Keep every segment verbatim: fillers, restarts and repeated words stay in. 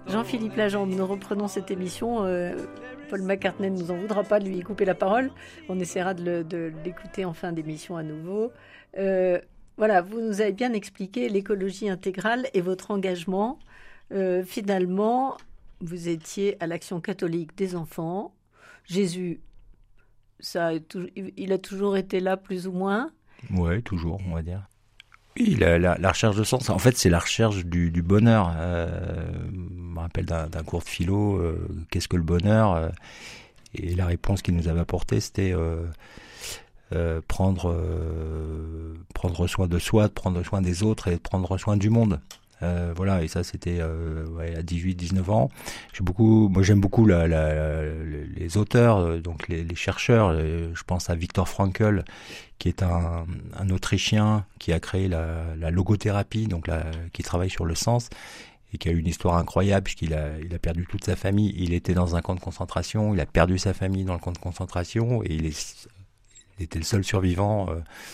Jean-Philippe Lajambe, nous reprenons cette émission. Euh, Paul McCartney ne nous en voudra pas de lui couper la parole. On essaiera de, le, de l'écouter en fin d'émission à nouveau. Euh, voilà, vous nous avez bien expliqué l'écologie intégrale et votre engagement. Euh, finalement, vous étiez à l'Action catholique des enfants. Jésus, ça a tout, il a toujours été là plus ou moins. Oui, toujours, on va dire. Oui, la, la, la recherche de sens, en fait, c'est la recherche du, du bonheur. Euh, je me rappelle d'un, d'un cours de philo, euh, qu'est-ce que le bonheur euh, et la réponse qu'il nous avait apportée, c'était euh, euh, prendre, euh, prendre soin de soi, de prendre soin des autres et de prendre soin du monde. Euh, voilà, et ça c'était euh, ouais, à dix-huit dix-neuf ans. J'ai beaucoup, moi j'aime beaucoup la, la, la, les auteurs, donc les, les chercheurs. Je pense à Viktor Frankl, qui est un, un Autrichien qui a créé la, la logothérapie, donc la, qui travaille sur le sens et qui a eu une histoire incroyable puisqu'il a, il a perdu toute sa famille. Il était dans un camp de concentration, il a perdu sa famille dans le camp de concentration et il, est, il était le seul survivant.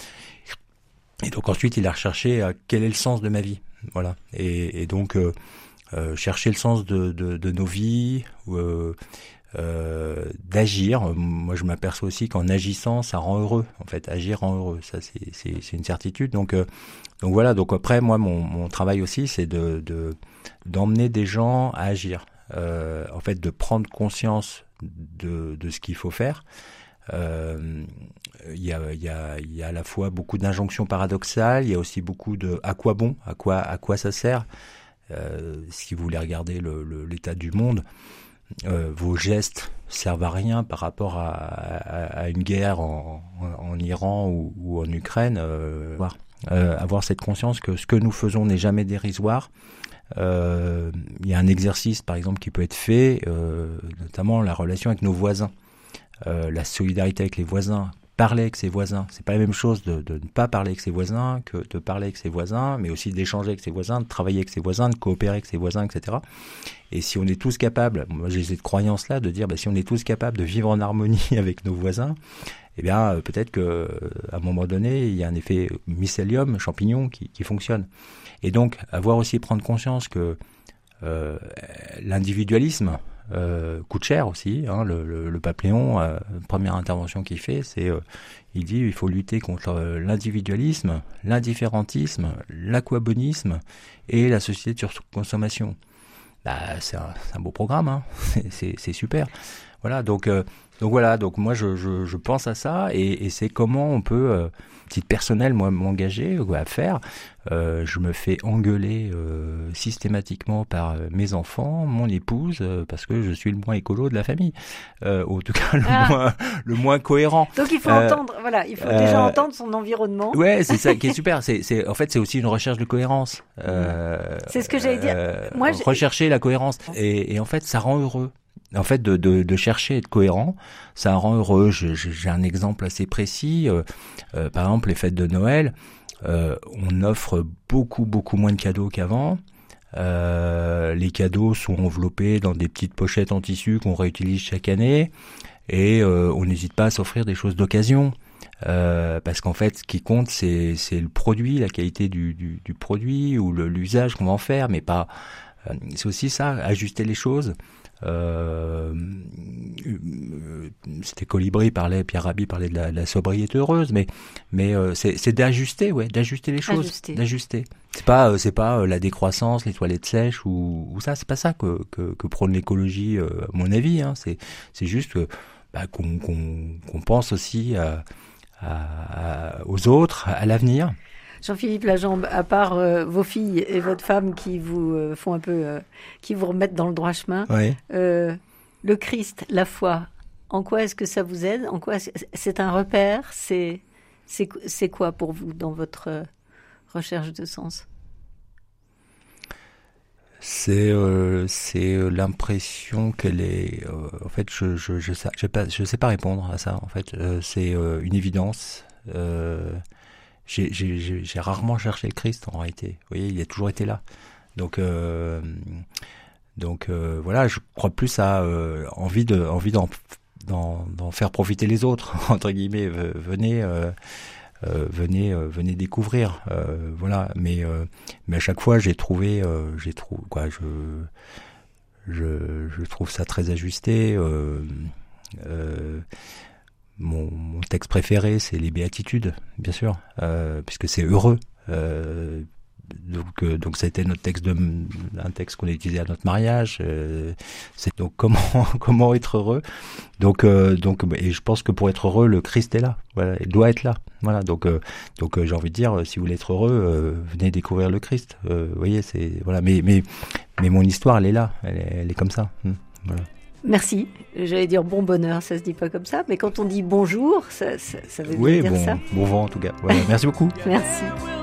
Et donc ensuite il a recherché euh, quel est le sens de ma vie. Voilà, et, et donc euh, euh, chercher le sens de, de, de nos vies, euh, euh, d'agir. Moi, je m'aperçois aussi qu'en agissant, ça rend heureux. En fait, agir rend heureux. Ça, c'est, c'est, c'est une certitude. Donc, euh, donc voilà. Donc après, moi, mon, mon travail aussi, c'est de, de d'emmener des gens à agir. Euh, en fait, de prendre conscience de, de ce qu'il faut faire. Euh, il y a, il y a, il y a à la fois beaucoup d'injonctions paradoxales, il y a aussi beaucoup de à quoi bon, à quoi, à quoi ça sert. Euh, si vous voulez regarder le, le, l'état du monde, euh, vos gestes servent à rien par rapport à, à, à une guerre en, en, en Iran ou, ou en Ukraine. Euh, euh, avoir cette conscience que ce que nous faisons n'est jamais dérisoire. Euh, il y a un exercice, par exemple, qui peut être fait, euh, notamment la relation avec nos voisins. Euh, la solidarité avec les voisins, parler avec ses voisins, c'est pas la même chose de, de ne pas parler avec ses voisins que de parler avec ses voisins, mais aussi d'échanger avec ses voisins, de travailler avec ses voisins, de coopérer avec ses voisins, et cetera. Et si on est tous capables, moi j'ai cette croyance-là de dire, bah, si on est tous capables de vivre en harmonie avec nos voisins, eh bien peut-être que à un moment donné, il y a un effet mycélium, champignon, qui, qui fonctionne. Et donc avoir aussi prendre conscience que euh, l'individualisme Euh, coûte cher aussi, hein, le, le, le pape Léon, euh, première intervention qu'il fait, c'est, euh, il dit, il faut lutter contre euh, l'individualisme, l'indifférentisme, l'aquabonisme et la société de surconsommation. Bah, c'est un, c'est un beau programme, hein, c'est, c'est, c'est super. Voilà, donc, euh, donc voilà, donc moi je, je, je pense à ça et, et c'est comment on peut, euh, titre personnel, moi m'engager ou à faire. Euh, je me fais engueuler euh, systématiquement par mes enfants, mon épouse, euh, parce que je suis le moins écolo de la famille, euh, ou en tout cas le ah. moins le moins cohérent. Donc il faut euh, entendre, voilà, il faut euh, déjà entendre son environnement. Ouais, c'est ça qui est super. C'est, c'est, en fait, c'est aussi une recherche de cohérence. Euh, c'est ce que j'allais dire. Euh, moi, rechercher la cohérence, et, et en fait, ça rend heureux. En fait, de, de, de chercher à être cohérent, ça rend heureux. Je, je, j'ai un exemple assez précis. Euh, euh, par exemple, les fêtes de Noël, euh, on offre beaucoup, beaucoup moins de cadeaux qu'avant. Euh, les cadeaux sont enveloppés dans des petites pochettes en tissu qu'on réutilise chaque année. Et euh, on n'hésite pas à s'offrir des choses d'occasion. Euh, parce qu'en fait, ce qui compte, c'est, c'est le produit, la qualité du, du, du produit ou le, l'usage qu'on va en faire, mais pas... Euh, c'est aussi ça, ajuster les choses. Euh, c'était Colibri parlait, Pierre Rabhi parlait de la, de la sobriété heureuse, mais mais euh, c'est, c'est d'ajuster, ouais, d'ajuster les choses, ajuster. d'ajuster. C'est pas euh, c'est pas euh, la décroissance, les toilettes sèches ou, ou ça, c'est pas ça que que, que prône l'écologie, euh, à mon avis. Hein. C'est c'est juste que, bah, qu'on qu'on qu'on pense aussi à, à, à, aux autres, à l'avenir. Jean-Philippe Lajambe, à part euh, vos filles et votre femme qui vous euh, font un peu, euh, qui vous remettent dans le droit chemin, oui. euh, le Christ, la foi, en quoi est-ce que ça vous aide ? En quoi c'est un repère ? C'est, c'est, c'est quoi pour vous dans votre euh, recherche de sens ? C'est euh, c'est l'impression qu'elle est. Euh, en fait, je je je sais, je sais pas je sais pas répondre à ça. En fait, euh, c'est euh, une évidence. Euh, J'ai, j'ai, j'ai rarement cherché le Christ en réalité. Vous voyez, il a toujours été là. Donc, euh, donc euh, voilà, je crois plus à euh, envie de, envie d'en, d'en, d'en faire profiter les autres entre guillemets. Venez, euh, euh, venez, euh, venez découvrir. Euh, voilà. Mais, euh, mais à chaque fois, j'ai trouvé, euh, j'ai trouvé quoi. Je je, je trouve ça très ajusté. Euh, euh, mon, mon texte préféré, c'est les Béatitudes, bien sûr, euh, puisque c'est heureux. Euh, donc, euh, donc ça a été notre texte de, un texte qu'on a utilisé à notre mariage. Euh, c'est donc comment comment être heureux. Donc euh, donc et je pense que pour être heureux, le Christ est là. Voilà, il doit être là. Voilà. Donc euh, donc euh, j'ai envie de dire, si vous voulez être heureux, euh, venez découvrir le Christ. Euh, vous voyez, c'est voilà. Mais mais mais mon histoire, elle est là. Elle est, elle est comme ça. Hum, voilà. Merci. J'allais dire bon bonheur, ça se dit pas comme ça, mais quand on dit bonjour, ça, ça, ça veut oui, dire bon, ça. Bon vent en tout cas. Voilà. Merci beaucoup. Merci.